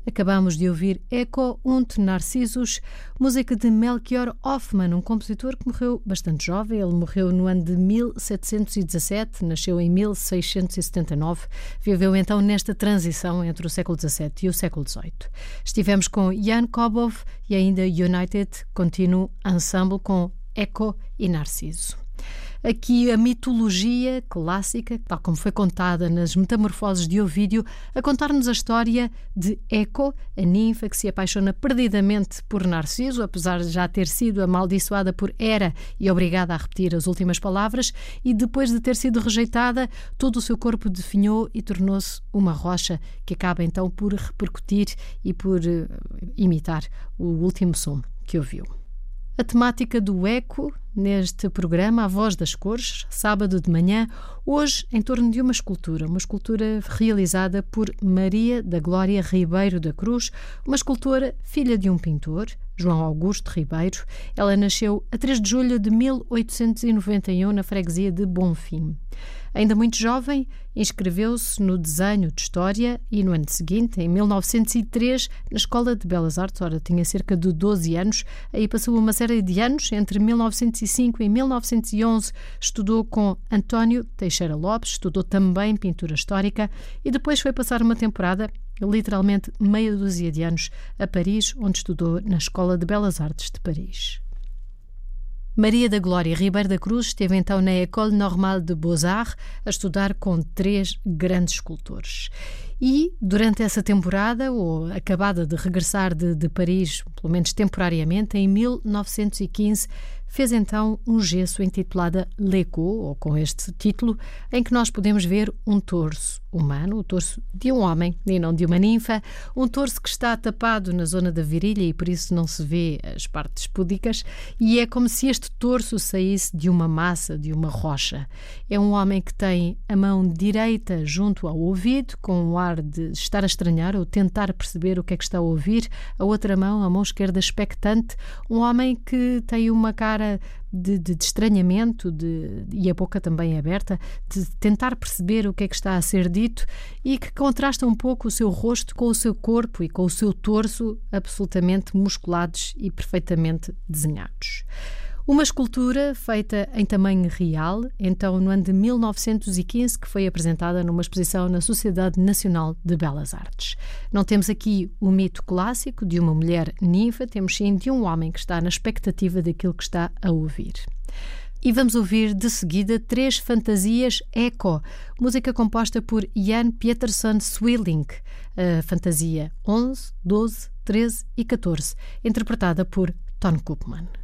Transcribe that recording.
Acabamos de ouvir Echo und Narcissus, música de Melchior Hoffmann, um compositor que morreu bastante jovem. Ele morreu no ano de 1717, nasceu em 1679, viveu então nesta transição entre o século XVII e o século XVIII. Estivemos com Jan Kobov e ainda United Continuo Ensemble com Echo e Narciso. Aqui a mitologia clássica, tal como foi contada nas Metamorfoses de Ovídio, a contar-nos a história de Echo, a ninfa que se apaixona perdidamente por Narciso, apesar de já ter sido amaldiçoada por Hera e obrigada a repetir as últimas palavras, e depois de ter sido rejeitada, todo o seu corpo definhou e tornou-se uma rocha que acaba então por repercutir e por imitar o último som que ouviu. A temática do Eco neste programa, A Voz das Cores, sábado de manhã, hoje em torno de uma escultura realizada por Maria da Glória Ribeiro da Cruz, uma escultora filha de um pintor, João Augusto Ribeiro. Ela nasceu a 3 de julho de 1891 na freguesia de Bonfim. Ainda muito jovem, inscreveu-se no desenho de História e no ano seguinte, em 1903, na Escola de Belas Artes. Ora, tinha cerca de 12 anos, aí passou uma série de anos, entre 1905 e 1911, estudou com António Teixeira Lopes, estudou também pintura histórica e depois foi passar uma temporada, literalmente meia dúzia de anos, a Paris, onde estudou na Escola de Belas Artes de Paris. Maria da Glória Ribeiro da Cruz esteve então na École Normale de Beaux-Arts a estudar com 3 grandes escultores. E, durante essa temporada, ou acabada de regressar de Paris, pelo menos temporariamente, em 1915, fez então um gesso intitulado L'Echo, ou com este título, em que nós podemos ver um torso humano, o torso de um homem e não de uma ninfa, um torso que está tapado na zona da virilha e por isso não se vê as partes púdicas, e é como se este torso saísse de uma massa, de uma rocha. É um homem que tem a mão direita junto ao ouvido, com um ar de estar a estranhar ou tentar perceber o que é que está a ouvir, a outra mão, a mão esquerda expectante, um homem que tem uma cara de estranhamento e a boca também aberta, de tentar perceber o que é que está a ser dito e que contrasta um pouco o seu rosto com o seu corpo e com o seu torso absolutamente musculados e perfeitamente desenhados. Uma escultura feita em tamanho real, então no ano de 1915, que foi apresentada numa exposição na Sociedade Nacional de Belas Artes. Não temos aqui o mito clássico de uma mulher ninfa, temos sim de um homem que está na expectativa daquilo que está a ouvir. E vamos ouvir de seguida 3 fantasias Echo, música composta por Jan Pieterszoon Sweelinck, a fantasia 11, 12, 13 e 14, interpretada por Ton Koopman.